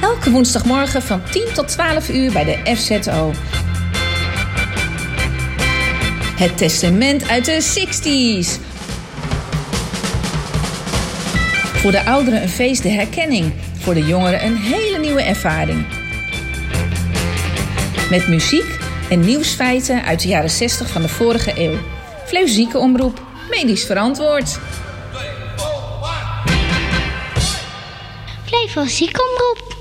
Elke woensdagmorgen van 10 tot 12 uur bij de FZO. Het testament uit de 60s. Voor de ouderen een feest de herkenning. Voor de jongeren een hele nieuwe ervaring. Met muziek en nieuwsfeiten uit de jaren 60 van de vorige eeuw. Flevo Ziekenomroep, medisch verantwoord. Flevo Ziekenomroep.